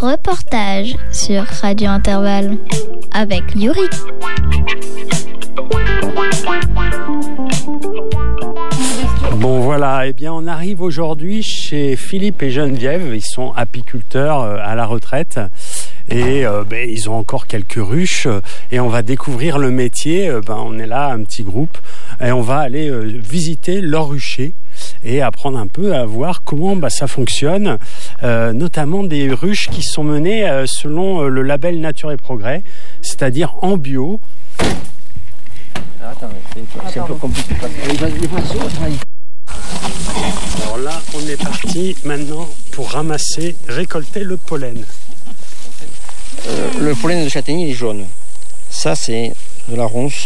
Reportage sur Radio Intervalle avec Yuri. Bon voilà, eh bien on arrive aujourd'hui chez Philippe et Geneviève. Ils sont apiculteurs à la retraite et ils ont encore quelques ruches et on va découvrir le métier. On est là, un petit groupe, et on va aller visiter leur rucher et apprendre un peu à voir comment ça fonctionne, notamment des ruches qui sont menées selon le label Nature et Progrès, c'est-à-dire en bio. Attends, c'est un peu compliqué. Alors là, on est parti maintenant pour récolter le pollen. Le pollen de châtaignier il est jaune. Ça, c'est de la ronce.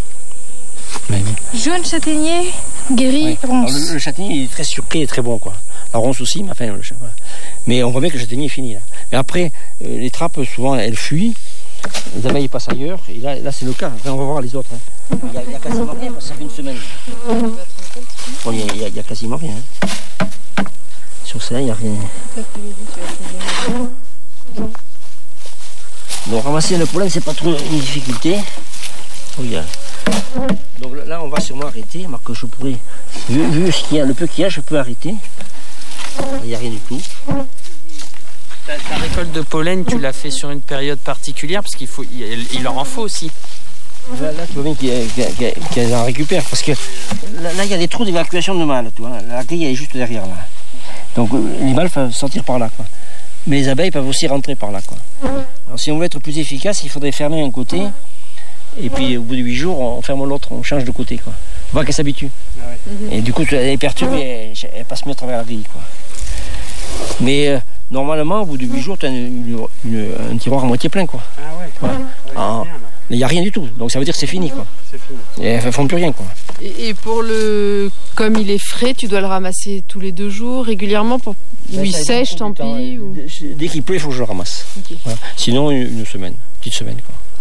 Jaune châtaignier, gris, ronce. Alors, le châtaignier il est très surpris et très bon, quoi. La ronce aussi, mais enfin, mais on voit bien que le châtaignier est fini là. Mais après, les trappes souvent elles fuient, les abeilles passent ailleurs. Et là c'est le cas. Enfin, on va voir les autres. Il y a quasiment rien parce que ça fait une semaine. Bon, il y a quasiment rien. Sur ça, il n'y a rien. Donc ramasser le pollen, c'est pas trop une difficulté. Regarde. Donc là, on va sûrement arrêter. Que je pourrais, vu ce qu'il y a, le peu qu'il y a, je peux arrêter. Il n'y a rien du tout. Ta récolte de pollen, tu l'as fait sur une période particulière parce il leur en faut aussi. Là tu vois bien qu'ils en récupèrent parce que là il y a des trous d'évacuation de mâles, tu vois. La grille elle est juste derrière là. Donc les mâles peuvent sortir par là, quoi. Mais les abeilles peuvent aussi rentrer par là, quoi. Alors si on veut être plus efficace, il faudrait fermer un côté et puis au bout de 8 jours on ferme l'autre, on change de côté, quoi. Faut pas qu'elle s'habitue. Ah ouais. Et du coup elle est perturbée, elle passe mieux à travers la grille, quoi. Mais normalement au bout de 8 jours tu as un tiroir à moitié plein, quoi. Ah ouais. Voilà. Il n'y a rien du tout, donc ça veut dire que c'est fini, quoi. C'est fini. Et elles ne font plus rien, quoi. Et pour comme il est frais, tu dois le ramasser tous les 2 jours, régulièrement, pour il sèche, tant pis ou... Dès qu'il pleut, il faut que je le ramasse. Okay. Voilà. Sinon, une semaine, petite semaine, quoi.